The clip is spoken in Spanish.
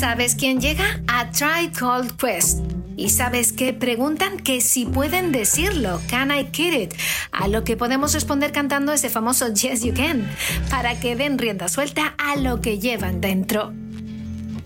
¿Sabes quién llega? A Tribe Called Quest. ¿Y sabes qué? Preguntan que si pueden decirlo, can I get it? A lo que podemos responder cantando ese famoso Yes You Can, para que den rienda suelta a lo que llevan dentro.